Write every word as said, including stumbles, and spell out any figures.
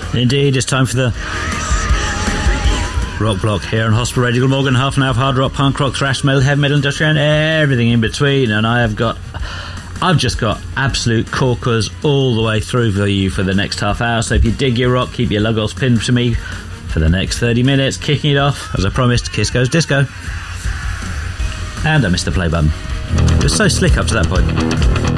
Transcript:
Indeed, it's time for the Rock Block here on Hospital Radio Glamorgan. Half an hour of hard rock, punk rock, thrash metal, heavy metal, industrial, and everything in between. And I have got, I've just got absolute corkers all the way through for you for the next half hour. So if you dig your rock, keep your logos pinned to me for the next thirty minutes. Kicking it off, as I promised, Kiss Goes Disco. And I missed the play button. It was so slick up to that point.